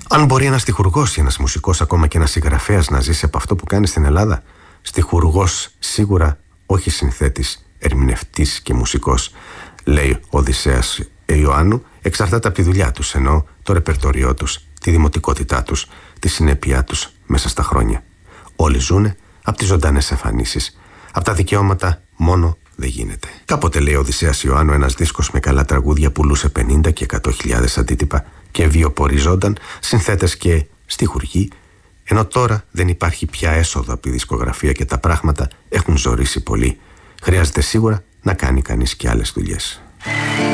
Αν μπορεί ένας στιχουργός ή ένας μουσικός, ακόμα και ένας συγγραφέας, να ζήσει από αυτό που κάνει στην Ελλάδα, στιχουργός σίγουρα, όχι συνθέτης, ερμηνευτής και μουσικός, λέει ο Οδυσσέας Ιωάννου, εξαρτάται από τη δουλειά τους, ενώ το ρεπερτόριό τους, τη δημοτικότητά τους, τη συνέπειά τους μέσα στα χρόνια. Όλοι ζουνε από τις ζωντανές εμφανίσεις. Από τα δικαιώματα μόνο δεν γίνεται. Κάποτε, λέει ο Οδυσσέας Ιωάννου, ένας δίσκος με καλά τραγούδια πουλούσε 50 και 100.000 αντίτυπα και βιοποριζόνταν συνθέτες και στιχουργοί, ενώ τώρα δεν υπάρχει πια έσοδο από τη δισκογραφία και τα πράγματα έχουν ζορίσει πολύ. Χρειάζεται σίγουρα να κάνει κανείς και άλλες δουλειές.